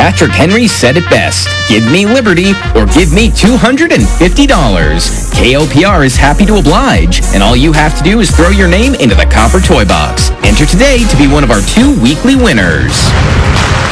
Patrick Henry said it best. Give me liberty or give me $250. KOPR is happy to oblige, and all you have to do is throw your name into the copper toy box. Enter today to be one of our 2 weekly winners.